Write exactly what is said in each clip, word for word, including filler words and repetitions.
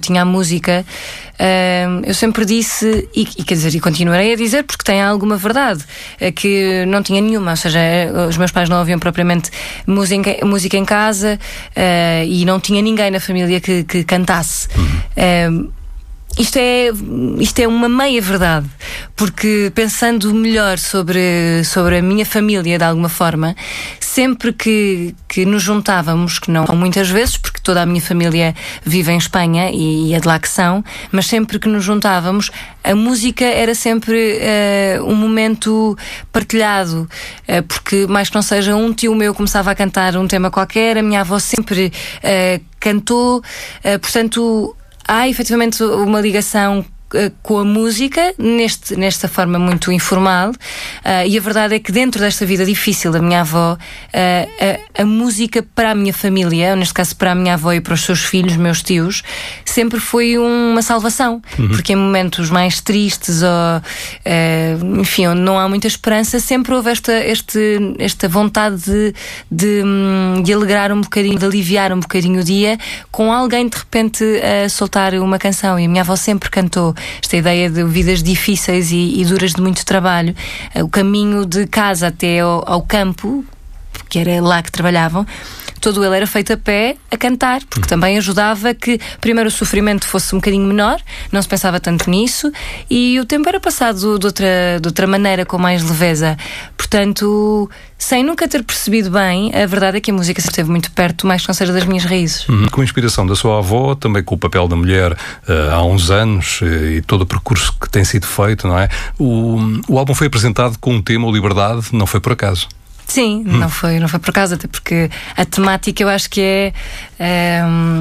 tinha a música, uh, eu sempre disse, e, e quer dizer, e continuarei a dizer, porque tem alguma verdade, uh, que não tinha nenhuma, ou seja, os meus pais não ouviam propriamente música, música em casa, uh, e não tinha ninguém na família que, que cantasse. Uhum. Uh, Isto é, isto é uma meia verdade, porque pensando melhor sobre, sobre a minha família de alguma forma, sempre que, que nos juntávamos, que não muitas vezes, porque toda a minha família vive em Espanha e é de lá que são, mas sempre que nos juntávamos, a música era sempre uh, um momento partilhado, uh, porque mais que não seja, um tio meu começava a cantar um tema qualquer, a minha avó sempre uh, cantou, uh, portanto há efetivamente uma ligação uh, com a música neste, nesta forma muito informal, uh, e a verdade é que dentro desta vida difícil da minha avó, uh, a, a música para a minha família, neste caso para a minha avó e para os seus filhos, meus tios, sempre foi uma salvação. Uhum. Porque em momentos mais tristes ou uh, enfim, onde não há muita esperança, sempre houve esta, este, esta vontade de, de, de alegrar um bocadinho, de aliviar um bocadinho o dia com alguém de repente a soltar uma canção. E a minha avó sempre cantou esta ideia de vidas difíceis e, e duras de muito trabalho, o caminho de casa até ao, ao campo, que era lá que trabalhavam, todo ele era feito a pé, a cantar, porque também ajudava que primeiro o sofrimento fosse um bocadinho menor, não se pensava tanto nisso, e o tempo era passado de outra, de outra maneira, com mais leveza. Portanto, sem nunca ter percebido bem, a verdade é que a música sempre esteve muito perto, mais que não seja das minhas raízes. Uhum. Com a inspiração da sua avó, também com o papel da mulher uh, há uns anos, uh, e todo o percurso que tem sido feito, não é? O, o álbum foi apresentado com um tema, o Liberdade, não foi por acaso. Sim, hum. não foi, não foi por acaso, até porque a temática eu acho que é, é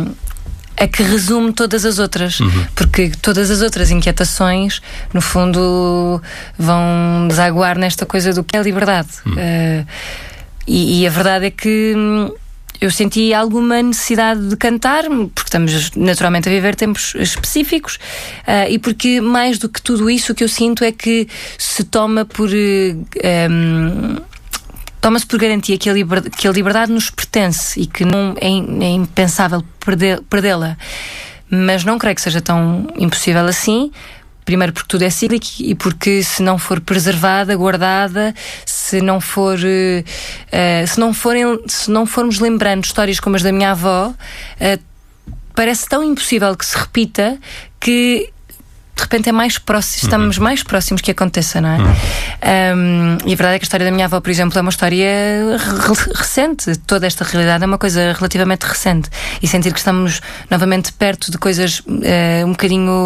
a que resume todas as outras, uhum. porque todas as outras inquietações, no fundo, vão desaguar nesta coisa do que é liberdade. Uhum. Uh, e, e a verdade é que eu senti alguma necessidade de cantar, porque estamos naturalmente a viver tempos específicos, uh, e porque mais do que tudo isso, o que eu sinto é que se toma por... Uh, um, Toma-se por garantia que a, liber, que a liberdade nos pertence e que não é, é impensável perder, perdê-la. Mas não creio que seja tão impossível assim. Primeiro porque tudo é cíclico e porque se não for preservada, guardada, se não for uh, uh, se não forem, se não formos lembrando histórias como as da minha avó, uh, parece tão impossível que se repita que de repente é mais próximo, estamos uhum. mais próximos que aconteça, não é? Uhum. Um, e a verdade é que a história da minha avó, por exemplo, é uma história re- recente. Toda esta realidade é uma coisa relativamente recente. E sentir que estamos novamente perto de coisas uh, um bocadinho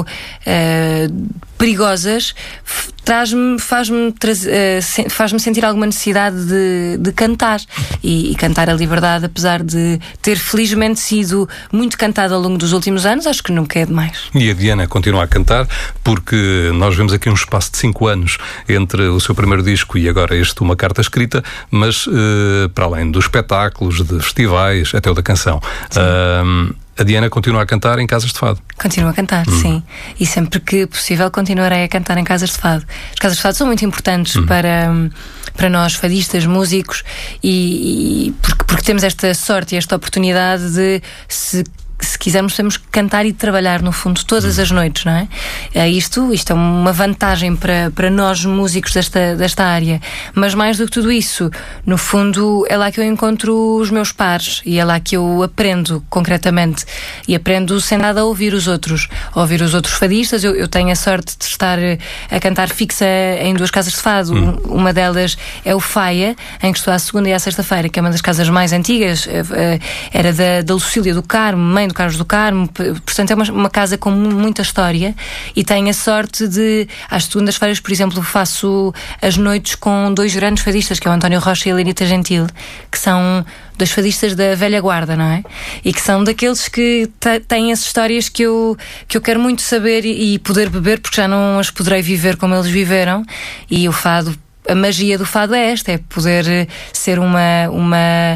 uh, perigosas traz-me, faz-me, traz, uh, faz-me sentir alguma necessidade de, de cantar. E, e cantar a liberdade, apesar de ter felizmente sido muito cantada ao longo dos últimos anos, acho que nunca é demais. E a Diana continua a cantar, porque nós vemos aqui um espaço de cinco anos entre o seu primeiro disco e agora este Uma Carta Escrita, mas uh, para além dos espetáculos, de festivais, até o da canção. Uh, a Diana continua a cantar em casas de fado. Continua a cantar, hum. sim. E sempre que possível continuarei a cantar em casas de fado. As casas de fado são muito importantes hum. para, para nós, fadistas, músicos, e, e porque, porque temos esta sorte e esta oportunidade de, se se quisermos, temos que cantar e trabalhar, no fundo, todas as noites, não é? É isto, isto é uma vantagem para, para nós, músicos desta, desta área. Mas mais do que tudo isso, no fundo, é lá que eu encontro os meus pares e é lá que eu aprendo concretamente. E aprendo sem nada a ouvir os outros. A ouvir os outros fadistas. Eu, eu tenho a sorte de estar a cantar fixa em duas casas de fado. Hum. Uma delas é o Faia, em que estou à segunda e à sexta-feira, que é uma das casas mais antigas. Era da, da Lucília do Carmo, mãe do Carlos do Carmo, portanto é uma, uma casa com muita história, e tenho a sorte de, às segundas-feiras, por exemplo, faço as noites com dois grandes fadistas, que é o António Rocha e a Lenita Gentil, que são dois fadistas da velha guarda, não é? E que são daqueles que t- têm as histórias que eu, que eu quero muito saber e, e poder beber, porque já não as poderei viver como eles viveram. E o fado, a magia do fado é esta, é poder ser uma... uma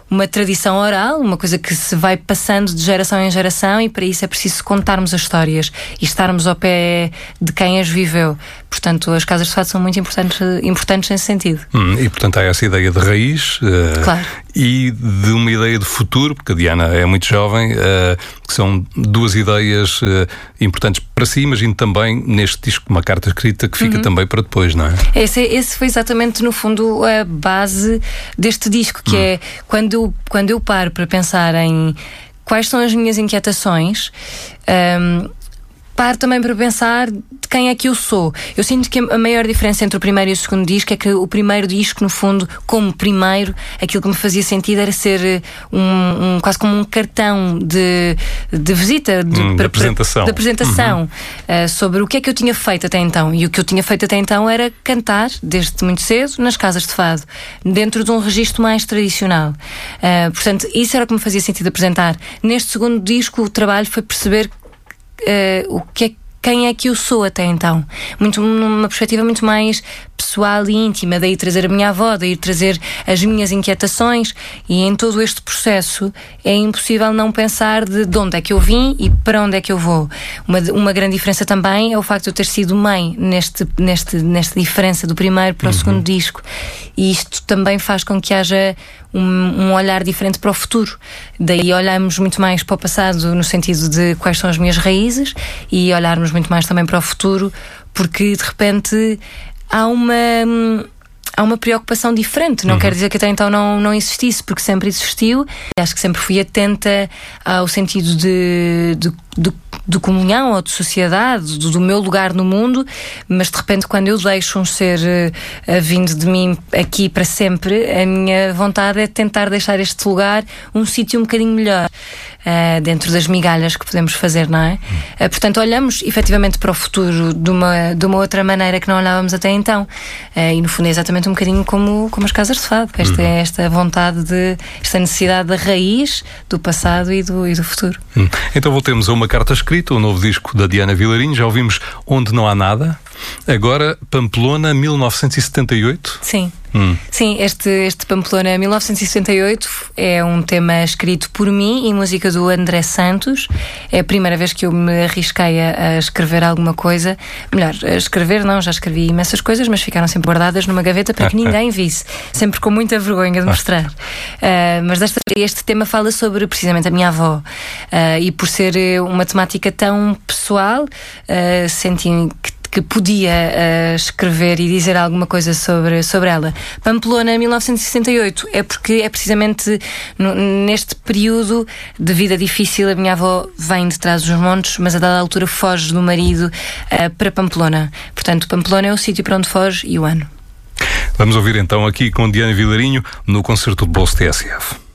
uma tradição oral, uma coisa que se vai passando de geração em geração, e para isso é preciso contarmos as histórias e estarmos ao pé de quem as viveu. Portanto, as casas de fado são muito importantes, importantes nesse sentido. Hum, e, portanto, há essa ideia de raiz uh, claro. E de uma ideia de futuro, porque a Diana é muito jovem, uh, que são duas ideias uh, importantes para si. Imagino também neste disco uma carta escrita que fica uhum. também para depois, não é? Esse, esse foi exatamente, no fundo, a base deste disco, que hum. é quando eu, quando eu paro para pensar em quais são as minhas inquietações, um, paro também para pensar de quem é que eu sou. Eu sinto que a maior diferença entre o primeiro e o segundo disco é que o primeiro disco, no fundo, como primeiro, aquilo que me fazia sentido era ser um, um quase como um cartão de, de visita, de, hum, para, de apresentação, de apresentação uhum. uh, sobre o que é que eu tinha feito até então. E o que eu tinha feito até então era cantar, desde muito cedo, nas casas de fado, dentro de um registro mais tradicional. Uh, portanto, isso era o que me fazia sentido apresentar. Neste segundo disco, o trabalho foi perceber Uh, o que é, quem é que eu sou até então, muito, numa perspectiva muito mais pessoal e íntima, daí trazer a minha avó, daí trazer as minhas inquietações, e em todo este processo é impossível não pensar de, de onde é que eu vim e para onde é que eu vou. Uma, uma grande diferença também é o facto de eu ter sido mãe neste, neste, nesta diferença do primeiro para o uhum. segundo disco, e isto também faz com que haja um, um olhar diferente para o futuro. Daí olhamos muito mais para o passado no sentido de quais são as minhas raízes, e olharmos muito mais também para o futuro, porque de repente há uma, há uma preocupação diferente. Não uhum. quer dizer que até então não, não existisse, porque sempre existiu. Acho que sempre fui atenta ao sentido de, de, de, de comunhão ou de sociedade, do, do meu lugar no mundo, mas de repente, quando eu deixo um ser uh, vindo de mim aqui para sempre, a minha vontade é tentar deixar este lugar um sítio um bocadinho melhor. Uh, dentro das migalhas que podemos fazer, não é? Uh, portanto, olhamos efetivamente para o futuro de uma, de uma outra maneira que não olhávamos até então. Uh, e no fundo é exatamente um bocadinho como, como as casas de fado. Esta, uhum. esta vontade de, esta necessidade da raiz do passado e do, e do futuro. Hum. Então voltemos a uma carta escrita, o novo disco da Diana Vilarinho. Já ouvimos Onde Não Há Nada. Agora, Pamplona, mil novecentos e setenta e oito. Sim. Hum. Sim, este, este Pamplona mil novecentos e setenta e oito é um tema escrito por mim e música do André Santos. É a primeira vez que eu me arrisquei a, a escrever alguma coisa. Melhor, a escrever não, já escrevi imensas coisas, mas ficaram sempre guardadas numa gaveta para que ninguém visse. Sempre com muita vergonha de mostrar. Uh, mas desta vez este tema fala sobre precisamente a minha avó. Uh, e por ser uma temática tão pessoal, uh, senti que que podia uh, escrever e dizer alguma coisa sobre, sobre ela. Pamplona mil novecentos e sessenta e oito é porque é precisamente no, neste período de vida difícil. A minha avó vem de trás dos montes, mas a dada altura foge do marido uh, para Pamplona. Portanto, Pamplona é o sítio para onde foge e o ano. Vamos ouvir então aqui com Diana Vilarinho no concerto de bolso T S F.